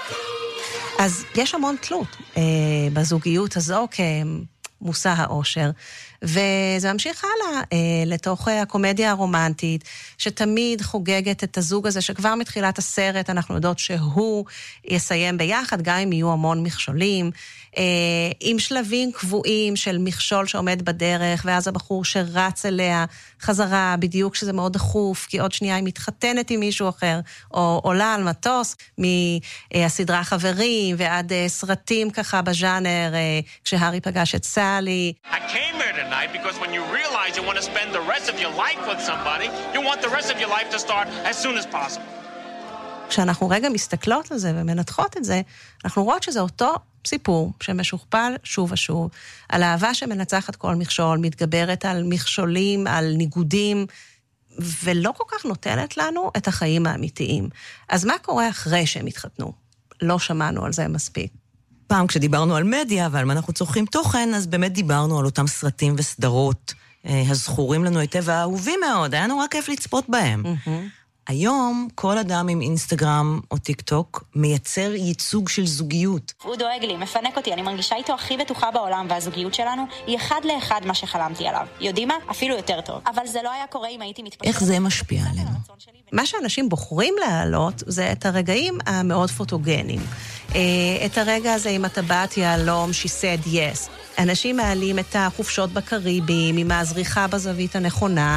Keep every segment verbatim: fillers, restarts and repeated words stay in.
אז יש המון תלות אה, בזוגיות הזו כמושא האושר, וזה ממשיך הלאה אה, לתוך אה, הקומדיה הרומנטית, שתמיד חוגגת את הזוג הזה, שכבר מתחילת הסרט אנחנו יודעות שהוא יסיים ביחד, גם אם יהיו המון מכשולים, אה, עם שלבים קבועים של מכשול שעומד בדרך, ואז הבחור שרץ אליה חזרה, בדיוק שזה מאוד דחוף, כי עוד שנייה היא מתחתנת עם מישהו אחר, או עולה על מטוס, מהסדרה חברים, ועד אה, סרטים ככה בז'אנר, אה, כשהארי פגש את סלי. I came here tonight because when you realize you want to spend the rest of your life with somebody, you want the rest of your life to start as soon as possible. כשאנחנו רגע מסתכלות על זה ומנתחות את זה, אנחנו רואות שזה אותו סיפור שמשוכפל שוב ושוב, על אהבה שמנצחת כל מכשול, מתגברת על מכשולים, על ניגודים, ולא כל כך נותנת לנו את החיים האמיתיים. אז מה קורה אחרי שהם התחתנו? לא שמענו על זה מספיק. פעם כשדיברנו על מדיה ועל מה אנחנו צורכים תוכן, אז באמת דיברנו על אותם סרטים וסדרות, אה, הזכורים לנו היטב והאהובים מאוד, היה נורא כיף לצפות בהם. Mm-hmm. היום כל אדם עם אינסטגרם או טיק טוק מייצר ייצוג של זוגיות. הוא דואג לי, מפנק אותי, אני מרגישה איתו הכי בטוחה בעולם, והזוגיות שלנו היא אחד לאחד מה שחלמתי עליו. יודעים מה? אפילו יותר טוב. אבל זה לא היה קורה אם הייתי מתפשרת. איך זה משפיע עלינו? מה שאנשים בוחרים להעלות זה את הרגעים המאוד פוטוגנים. את הרגע הזה עם הטבעת יעלום, she said yes. אנשים מעלים את החופשות בקריבים, עם הזריחה בזווית הנכונה,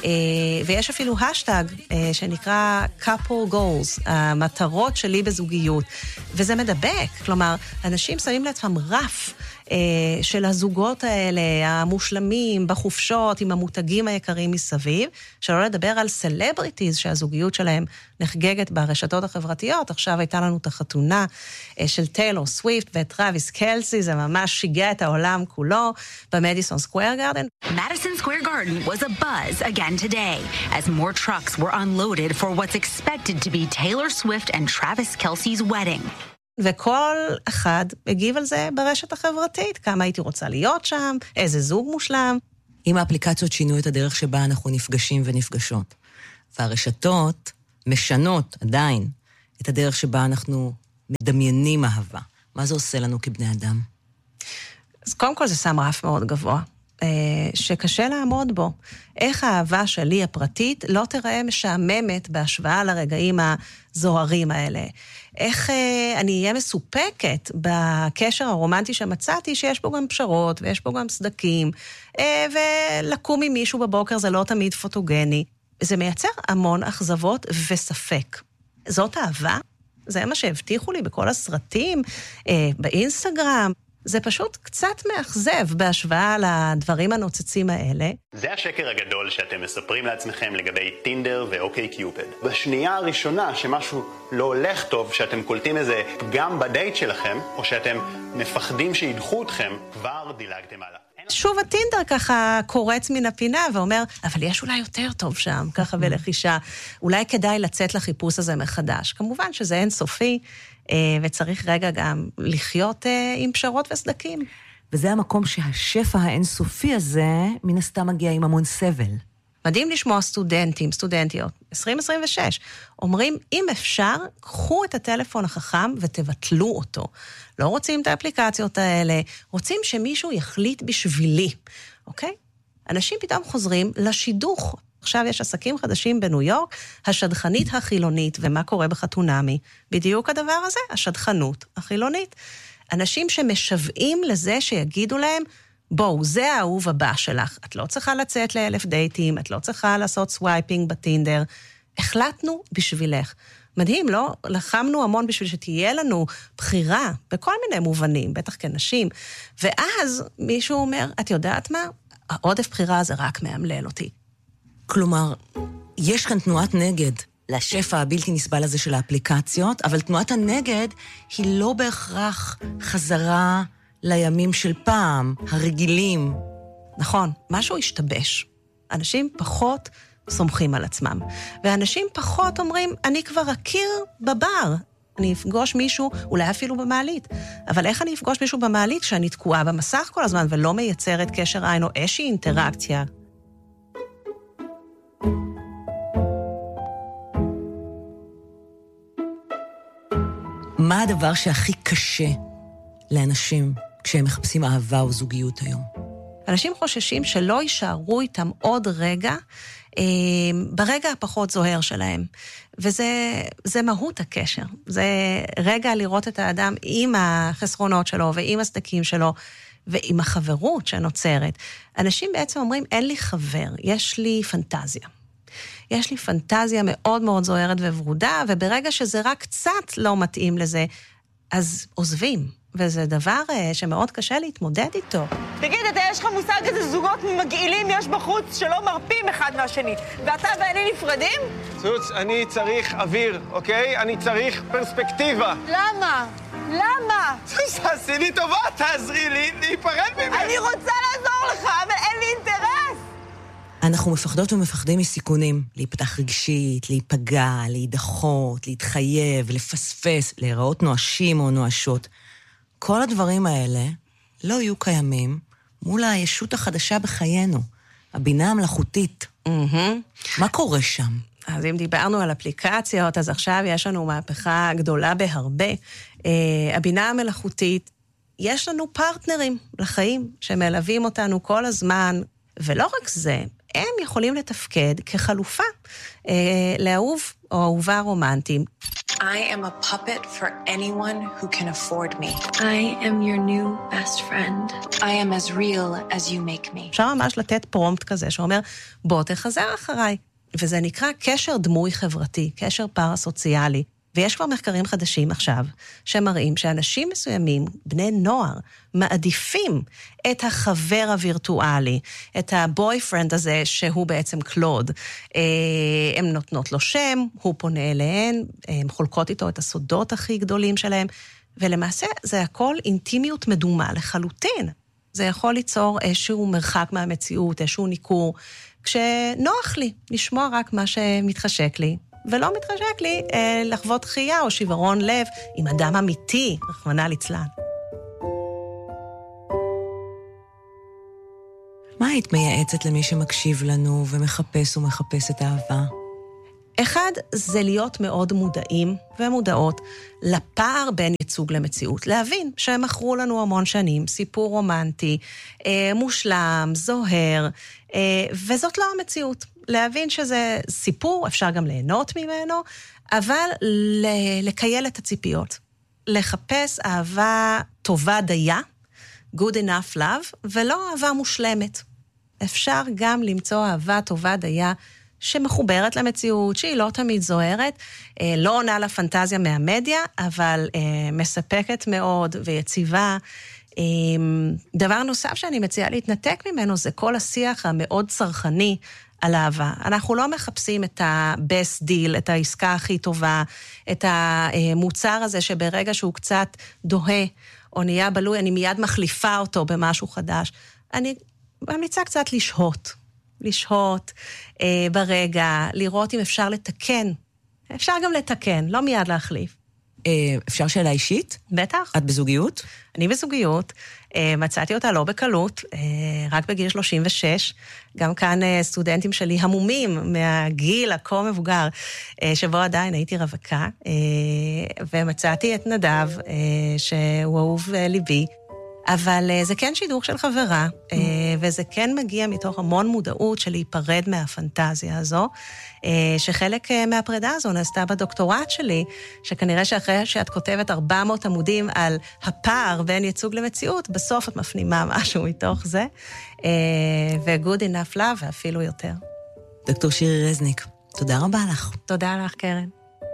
ויש אפילו השטג שנקרא couple goals, המטרות שלי בזוגיות, וזה מדבק, כלומר, אנשים שמים לעצמם רף של הזוגות האלה, המושלמים, בחופשות, עם המותגים היקרים מסביב, שלא לדבר על סלבריטיז שהזוגיות שלהם נחגגת ברשתות החברתיות. עכשיו הייתה לנו את החתונה של טיילור סוויפט ואת טראביס קלסי, זה ממש שיגע את העולם כולו במדיסון סקוואר גארדן. Madison Square Garden was a buzz again today as more trucks were unloaded for what's expected to be Taylor Swift and Travis Kelce's wedding. וכל אחד הגיב על זה ברשת החברתית, כמה הייתי רוצה להיות שם, איזה זוג מושלם. אם האפליקציות שינו את הדרך שבה אנחנו נפגשים ונפגשות, והרשתות משנות עדיין את הדרך שבה אנחנו מדמיינים אהבה, מה זה עושה לנו כבני אדם? אז קודם כל זה שם רף מאוד גבוה, שקשה לעמוד בו. איך האהבה שלי הפרטית לא תראה משעממת בהשוואה לרגעים הזוהרים האלה. איך אני אהיה מסופקת בקשר הרומנטי שמצאתי, שיש בו גם פשרות ויש בו גם סדקים, ולקום עם מישהו בבוקר זה לא תמיד פוטוגני. זה מייצר המון אכזבות וספק. זאת אהבה? זה מה שהבטיחו לי בכל הסרטים, באינסטגרם. זה פשוט קצת מאכזב בהשוואה לדברים הנוצצים האלה. זה השקר הגדול שאתם מספרים לעצמכם לגבי טינדר ואוקיי קיופד. בשנייה הראשונה שמשהו לא הולך טוב, שאתם קולטים איזה פגם בדייט שלכם, או שאתם מפחדים שידחו אתכם, כבר דילגתם הלאה. שוב הטינדר ככה קורץ מן הפינה ואומר, אבל יש אולי יותר טוב שם, ככה בלחישה. אולי כדאי לצאת לחיפוש הזה מחדש. כמובן שזה אינסופי, וצריך רגע גם לחיות עם פשרות וסדקים. וזה המקום שהשפע האינסופי הזה מן הסתם מגיע עם המון סבל. מדהים לשמוע סטודנטים, סטודנטיות, עשרים עשרים ושש, אומרים, אם אפשר, קחו את הטלפון החכם ותבטלו אותו. לא רוצים את האפליקציות האלה, רוצים שמישהו יחליט בשבילי, אוקיי? אנשים פתאום חוזרים לשידוך. עכשיו יש עסקים חדשים בניו יורק, השדכנית החילונית, ומה קורה בחתונמי? בדיוק הדבר הזה, השדכנות החילונית. אנשים שמשוועים לזה שיגידו להם, בואו, זה האהוב הבא שלך. את לא צריכה לצאת לאלף דייטים, את לא צריכה לעשות סווייפינג בטינדר. החלטנו בשבילך. מדהים, לא? לחמנו המון בשביל שתהיה לנו בחירה בכל מיני מובנים, בטח כנשים. ואז מישהו אומר, את יודעת מה? העודף בחירה הזה רק מאמלל אותי. כלומר, יש כאן תנועת נגד לשפע הבלתי נסבל הזה של האפליקציות, אבל תנועת הנגד היא לא בהכרח חזרה לימים של פעם, הרגילים. נכון, משהו השתבש. אנשים פחות סומכים על עצמם, ואנשים פחות אומרים, אני כבר אכיר בבר, אני אפגוש מישהו, אולי אפילו במעלית, אבל איך אני אפגוש מישהו במעלית כשאני תקועה במסך כל הזמן ולא מייצרת קשר עין או איזושהי אינטראקציה? מה הדבר שהכי קשה לאנשים כשהם מחפשים אהבה או זוגיות היום? אנשים חוששים שלא יישארו איתם עוד רגע, אה, ברגע הפחות זוהר שלהם. וזה זה מהות הקשר. זה רגע לראות את האדם עם החסרונות שלו ועם הסדקים שלו, ועם החברות שנוצרת. אנשים בעצם אומרים, אין לי חבר, יש לי פנטזיה. יש לי פנטזיה מאוד מאוד זוהרת וברודה, וברגע שזה רק קצת לא מתאים לזה, אז עוזבים. וזה דבר שמאוד קשה להתמודד איתו. תגיד, אתה יש לך מושג איזה זוגות מגעילים יש בחוץ שלא מרפים אחד מהשני, ואתה ואני נפרדים? צוץ, אני צריך אוויר, אוקיי? אני צריך פרספקטיבה. למה? למה? צוץ, עשי לי טובה, תעזרי לי להיפרד ממני. אני רוצה לעזור לך, אבל אין לי אינטרס. אנחנו מפחדות ומפחדים מסיכונים, להיפתח רגשית, להיפגע, להידחות, להתחייב, לפספס, להיראות נואשים או נואשות. כל הדברים האלה לא יהיו קיימים מול הישות החדשה בחיינו, הבינה המלאכותית. Mm-hmm. מה קורה שם? אז אם דיברנו על אפליקציות, אז עכשיו יש לנו מהפכה גדולה בהרבה. אה, הבינה המלאכותית, יש לנו פרטנרים לחיים שמלווים אותנו כל הזמן, ולא רק זה, הם יכולים לתפקד כחלופה אה, לאהוב או אהובה רומנטיים. I am a puppet for anyone who can afford me. I am your new best friend. I am as real as you make me. אפשר ממש לתת פרומפט כזה שאומר, בוא תחזר אחריי. וזה נקרא קשר דמוי חברתי, קשר פרסוציאלי. ויש כבר מחקרים חדשים עכשיו, שמראים שאנשים מסוימים, בני נוער, מעדיפים את החבר הווירטואלי, את הבויפרנד הזה שהוא בעצם קלוד. הן נותנות לו שם, הוא פונה אליהן, הן חולקות איתו את הסודות הכי גדולים שלהם, ולמעשה זה הכל אינטימיות מדומה לחלוטין. זה יכול ליצור איזשהו מרחק מהמציאות, איזשהו ניכור, כשנוח לי לשמוע רק מה שמתחשק לי, ולא מתחשק לי אה, לחוות דחייה או שברון לב עם אדם אמיתי, רחמנא ליצלן. מה היית מייעצת למי שמקשיב לנו ומחפש ומחפש את האהבה? אחד, זה להיות מאוד מודעים ומודעות לפער בין ייצוג למציאות. להבין שהם מכרו לנו המון שנים, סיפור רומנטי, אה, מושלם, זוהר, אה, וזאת לא המציאות. להבין שזה סיפור, אפשר גם ליהנות ממנו, אבל לקייל את הציפיות. לחפש אהבה טובה דייה, good enough love, ולא אהבה מושלמת. אפשר גם למצוא אהבה טובה דייה, שמחוברת למציאות, שהיא לא תמיד זוהרת, לא עונה לפנטזיה מהמדיה, אבל מספקת מאוד ויציבה. דבר נוסף שאני מציעה להתנתק ממנו, זה כל השיח המאוד צרכני על אהבה. אנחנו לא מחפשים את ה-best deal, את העסקה הכי טובה, את המוצר הזה שברגע שהוא קצת דוהה, או נהיה בלוי, אני מיד מחליפה אותו במשהו חדש. אני ממליצה קצת לשהות. לשהות אה, ברגע, לראות אם אפשר לתקן. אפשר גם לתקן, לא מיד להחליף. אה, אפשר שאלה אישית? בטח. את בזוגיות? אני בזוגיות. אה, מצאתי אותה לא בקלות, אה, רק בגיל שלושים ושש. גם כאן אה, סטודנטים שלי המומים מהגיל הכה מבוגר, אה, שבו עדיין הייתי רווקה, אה, ומצאתי את נדב, אה, שהוא אהוב אה, ליבי, אבל זה כן שידור של חברה, וזה כן מגיע מתוך המון מודעות של להיפרד מהפנטזיה הזו, שחלק מהפרידה הזו נעשתה בדוקטורט שלי, שכנראה שאחרי שאת כותבת ארבע מאות עמודים על הפער בין ייצוג למציאות, בסוף את מפנימה משהו מתוך זה, ו-good enough love ואפילו יותר. דוקטור שירי רזניק, תודה רבה לך. תודה לך, קרן.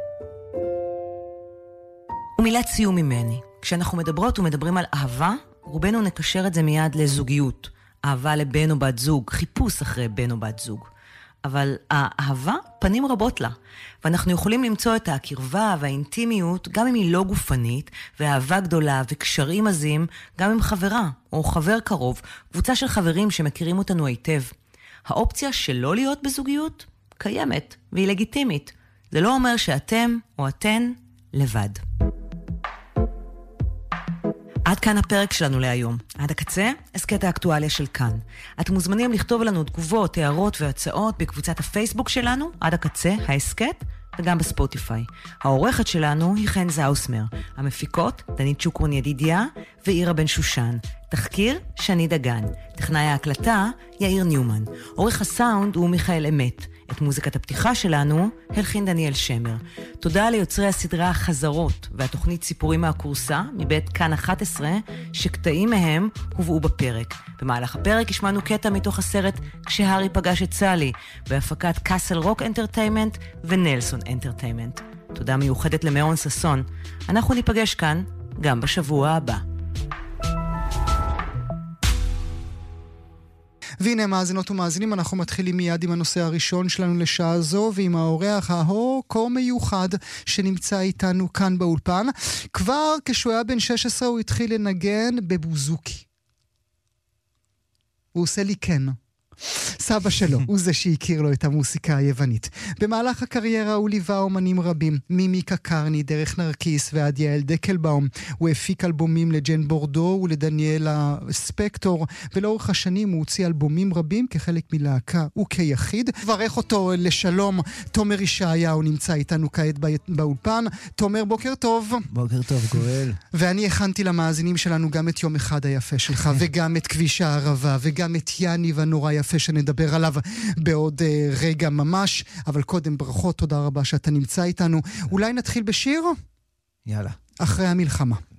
ומילת סיום ממני. כשאנחנו מדברות ומדברים על אהבה, רובנו נקשר את זה מיד לזוגיות. אהבה לבן או בת זוג, חיפוש אחרי בן או בת זוג. אבל האהבה, פנים רבות לה. ואנחנו יכולים למצוא את הקרבה והאינטימיות, גם אם היא לא גופנית, ואהבה גדולה וקשרים עזים, גם עם חברה או חבר קרוב, קבוצה של חברים שמכירים אותנו היטב. האופציה שלא להיות בזוגיות קיימת, והיא לגיטימית. זה לא אומר שאתם או אתן לבד. עד כאן הפרק שלנו להיום. עד הקצה, הסקט האקטואליה של כאן. אתם מוזמנים לכתוב לנו תגובות, הערות והצעות בקבוצת הפייסבוק שלנו, עד הקצה, ההסקט, וגם בספוטיפיי. העורכת שלנו היא חן זאוסמר. המפיקות, דנית שוקרון ידידיה ואירה בן שושן. תחקיר, שני דגן. טכנאי ההקלטה, יאיר ניומן. עורך הסאונד הוא מיכאל אמת. את מוזיקת הפתיחה שלנו, הלחין דניאל שמר. תודה ליוצרי הסדרה החזרות והתוכנית סיפורים מהקורסה, מבית כאן אחת עשרה, שקטעים מהם הובאו בפרק. במהלך הפרק השמענו קטע מתוך הסרט כשהארי פגש את סלי, בהפקת קאסל רוק אנטרטיימנט ונלסון אנטרטיימנט. תודה מיוחדת למאון ססון. אנחנו ניפגש כאן גם בשבוע הבא. והנה מאזינות ומאזינים, אנחנו מתחילים מיד עם הנושא הראשון שלנו לשעה זו, ועם האורח ההוא כה מיוחד שנמצא איתנו כאן באולפן. כבר כשהוא היה בן שש עשרה הוא התחיל לנגן בבוזוקי. הוא עושה לי כן. סבא שלו הוא זה שהכיר לו את המוסיקה היוונית. במהלך הקריירה הוא ליווה אומנים רבים, ממיקה קרני, דרך נרקיס ועד יעל דקלבאום. הוא הפיק אלבומים לג'ן בורדו ולדניאלה ספקטור, ולאורך השנים הוא הוציא אלבומים רבים כחלק מלהקה וכיחיד. ברך אותו לשלום, תומר ישעיהו נמצא איתנו כעת באולפן. תומר, בוקר טוב. בוקר טוב, גואל. ואני הכנתי למאזינים שלנו גם את יום אחד היפה שלך, וגם את כביש הערבה, וגם את יני והנורא יפה שנדבר עליו בעוד uh, רגע ממש, אבל קודם ברכות, תודה רבה שאתה נמצא איתנו. אולי נתחיל בשיר? יאללה. אחרי המלחמה.